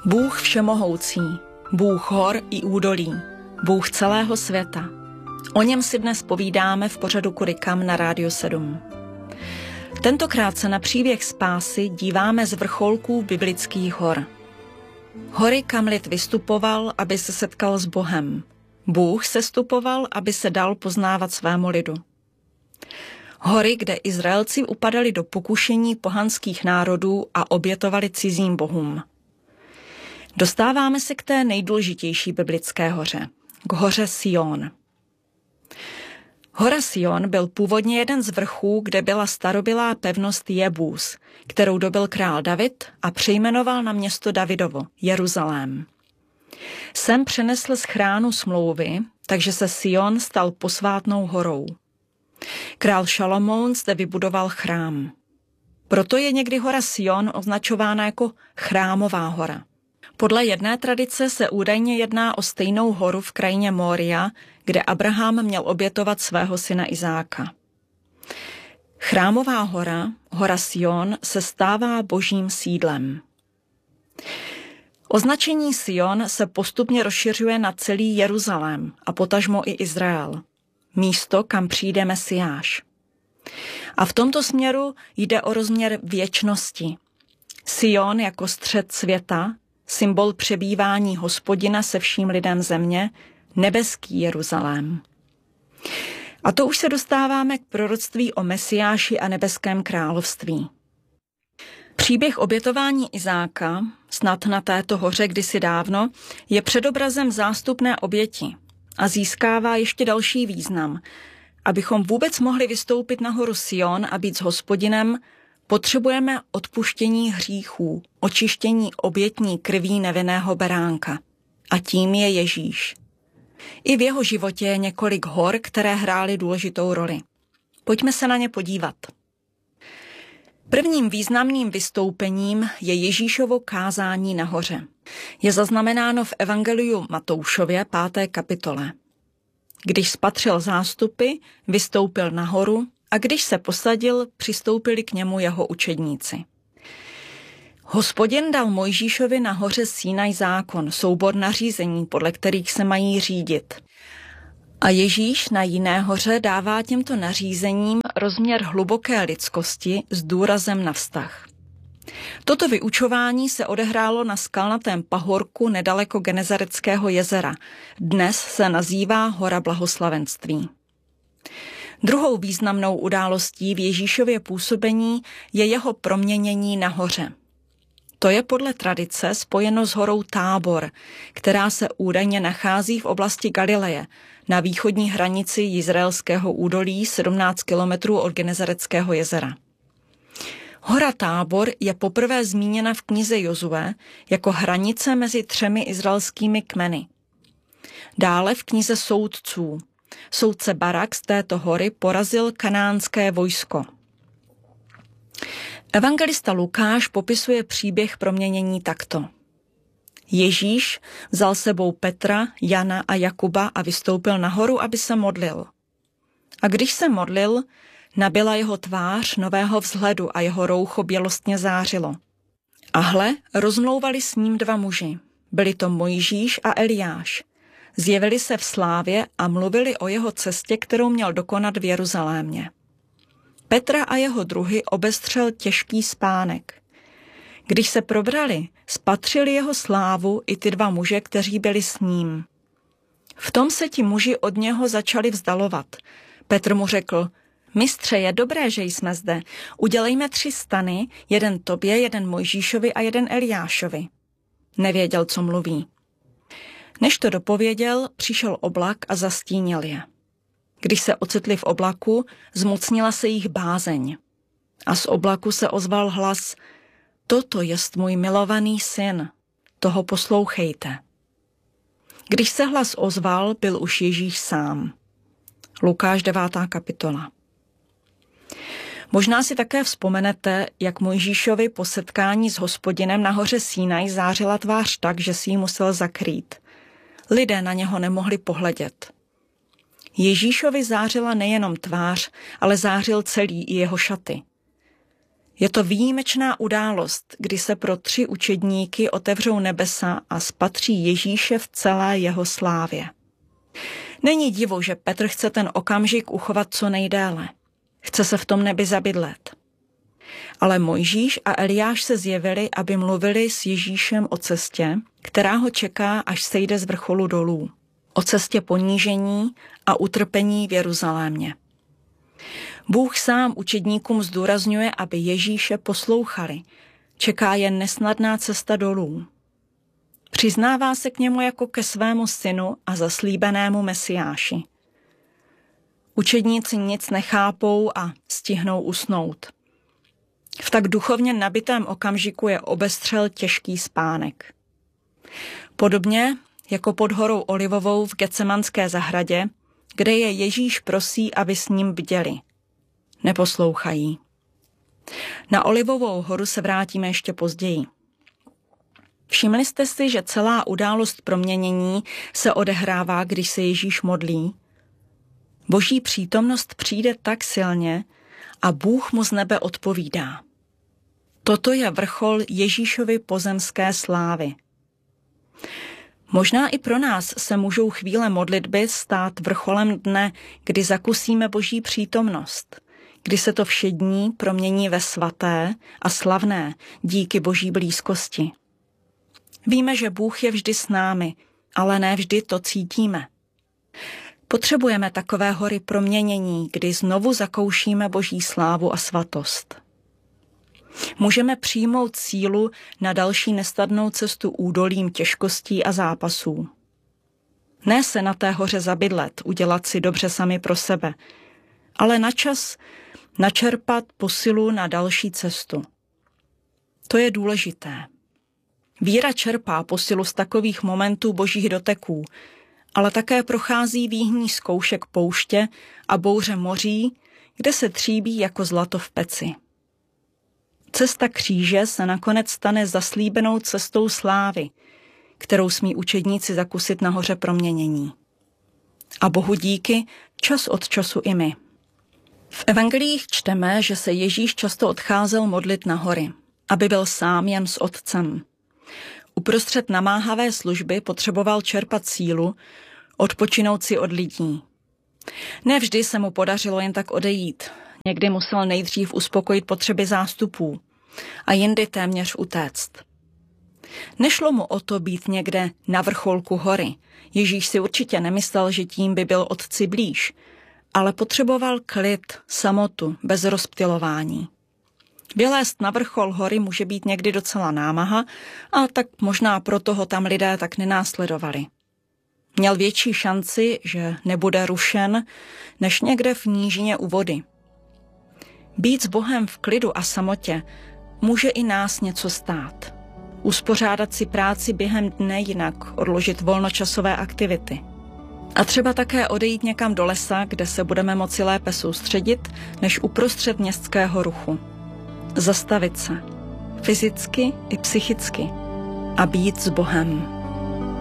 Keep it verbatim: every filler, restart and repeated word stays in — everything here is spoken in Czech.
Bůh všemohoucí, Bůh hor i údolí, Bůh celého světa. O něm si dnes povídáme v pořadu Kudy kam na Rádiu sedm. Tentokrát se na příběh spásy díváme z vrcholků biblických hor. Hory, kam lid vystupoval, aby se setkal s Bohem. Bůh sestupoval, aby se dal poznávat svému lidu. Hory, kde Izraelci upadali do pokušení pohanských národů a obětovali cizím bohům. Dostáváme se k té nejdůležitější biblické hoře, k hoře Sion. Hora Sion byl původně jeden z vrchů, kde byla starobylá pevnost Jebús, kterou dobyl král David a přejmenoval na město Davidovo, Jeruzalém. Sem přenesl z chránu smlouvy, takže se Sion stal posvátnou horou. Král Šalomoun zde vybudoval chrám. Proto je někdy hora Sion označována jako chrámová hora. Podle jedné tradice se údajně jedná o stejnou horu v krajině Mória, kde Abraham měl obětovat svého syna Izáka. Chrámová hora, hora Sion, se stává božím sídlem. Označení Sion se postupně rozšiřuje na celý Jeruzalém a potažmo i Izrael. Místo, kam přijde Mesiáš. A v tomto směru jde o rozměr věčnosti. Sion jako střed světa, symbol přebývání Hospodina se vším lidem země, nebeský Jeruzalém. A to už se dostáváme k proroctví o Mesiáši a nebeském království. Příběh obětování Izáka, snad na této hoře kdysi dávno, je předobrazem zástupné oběti a získává ještě další význam. Abychom vůbec mohli vystoupit na horu Sion a být s Hospodinem, potřebujeme odpuštění hříchů, očištění obětní krví nevinného beránka. A tím je Ježíš. I v jeho životě je několik hor, které hrály důležitou roli. Pojďme se na ně podívat. Prvním významným vystoupením je Ježíšovo kázání na hoře. Je zaznamenáno v Evangeliu Matoušově páté kapitole. Když spatřil zástupy, vystoupil nahoru a když se posadil, přistoupili k němu jeho učedníci. Hospodin dal Mojžíšovi na hoře Sinaj zákon, soubor nařízení, podle kterých se mají řídit. A Ježíš na jiné hoře dává těmto nařízením rozměr hluboké lidskosti s důrazem na vztah. Toto vyučování se odehrálo na skalnatém pahorku nedaleko Genezareckého jezera. Dnes se nazývá Hora blahoslavenství. Druhou významnou událostí v Ježíšově působení je jeho proměnění na hoře. To je podle tradice spojeno s horou Tábor, která se údajně nachází v oblasti Galileje, na východní hranici Jizraelského údolí sedmnáct kilometrů od Genezareckého jezera. Hora Tábor je poprvé zmíněna v knize Jozue jako hranice mezi třemi izraelskými kmeny. Dále v knize Soudců. Soudce Barak z této hory porazil kanánské vojsko. Evangelista Lukáš popisuje příběh proměnění takto. Ježíš vzal sebou Petra, Jana a Jakuba a vystoupil nahoru, aby se modlil. A když se modlil, nabyla jeho tvář nového vzhledu a jeho roucho bělostně zářilo. A hle, rozmlouvali s ním dva muži. Byli to Mojžíš a Eliáš. Zjevili se v slávě a mluvili o jeho cestě, kterou měl dokonat v Jeruzalémě. Petra a jeho druhy obestřel těžký spánek. Když se probrali, spatřili jeho slávu i ty dva muže, kteří byli s ním. V tom se ti muži od něho začali vzdalovat. Petr mu řekl, mistře, je dobré, že jsme zde. Udělejme tři stany, jeden tobě, jeden Mojžíšovi a jeden Eliášovi. Nevěděl, co mluví. Než to dopověděl, přišel oblak a zastínil je. Když se ocitli v oblaku, zmocnila se jich bázeň. A z oblaku se ozval hlas, toto jest můj milovaný syn, toho poslouchejte. Když se hlas ozval, byl už Ježíš sám. Lukáš devátá kapitola. Možná si také vzpomenete, jak Mojžíšovi po setkání s Hospodinem na hoře Sinaj zářila tvář tak, že si ji musel zakrýt. Lidé na něho nemohli pohledět. Ježíšovi zářila nejenom tvář, ale zářil celý i jeho šaty. Je to výjimečná událost, kdy se pro tři učedníky otevřou nebesa a spatří Ježíše v celé jeho slávě. Není divu, že Petr chce ten okamžik uchovat co nejdéle. Chce se v tom nebi zabydlet. Ale Mojžíš a Eliáš se zjevili, aby mluvili s Ježíšem o cestě, která ho čeká, až sejde z vrcholu dolů. O cestě ponížení a utrpení v Jeruzalémě. Bůh sám učedníkům zdůrazňuje, aby Ježíše poslouchali. Čeká jen nesnadná cesta dolů. Přiznává se k němu jako ke svému synu a zaslíbenému Mesiáši. Učedníci nic nechápou a stihnou usnout. V tak duchovně nabitém okamžiku je obestřel těžký spánek. Podobně jako pod horou Olivovou v Getsemanské zahradě, kde je Ježíš prosí, aby s ním bděli. Neposlouchají. Na Olivovou horu se vrátíme ještě později. Všimli jste si, že celá událost proměnění se odehrává, když se Ježíš modlí? Boží přítomnost přijde tak silně a Bůh mu z nebe odpovídá. Toto je vrchol Ježíšovy pozemské slávy. Možná i pro nás se můžou chvíle modlitby stát vrcholem dne, kdy zakusíme Boží přítomnost, kdy se to všední promění ve svaté a slavné díky Boží blízkosti. Víme, že Bůh je vždy s námi, ale ne vždy to cítíme. Potřebujeme takové hory proměnění, kdy znovu zakoušíme Boží slávu a svatost. Můžeme přijmout sílu na další nesnadnou cestu údolím těžkostí a zápasů. Ne se na té hoře zabydlet, udělat si dobře sami pro sebe, ale načas načerpat posilu na další cestu. To je důležité. Víra čerpá posilu z takových momentů božích doteků, ale také prochází výhní zkoušek pouště a bouře moří, kde se tříbí jako zlato v peci. Cesta kříže se nakonec stane zaslíbenou cestou slávy, kterou smí učedníci zakusit na hoře proměnění. A Bohu díky, čas od času i my. V evangeliích čteme, že se Ježíš často odcházel modlit na hory, aby byl sám jen s Otcem. Uprostřed namáhavé služby potřeboval čerpat sílu, odpočinout si od lidí. Nevždy se mu podařilo jen tak odejít. Někdy musel nejdřív uspokojit potřeby zástupů a jindy téměř utéct. Nešlo mu o to být někde na vrcholku hory. Ježíš si určitě nemyslel, že tím by byl Otci blíž, ale potřeboval klid, samotu, bez rozptylování. Vylézt na vrchol hory může být někdy docela námaha a tak možná proto ho tam lidé tak nenásledovali. Měl větší šanci, že nebude rušen, než někde v nížině u vody. Být s Bohem v klidu a samotě může i nás něco stát. Uspořádat si práci během dne jinak, odložit volnočasové aktivity. A třeba také odejít někam do lesa, kde se budeme moci lépe soustředit, než uprostřed městského ruchu. Zastavit se, fyzicky i psychicky, a být s Bohem.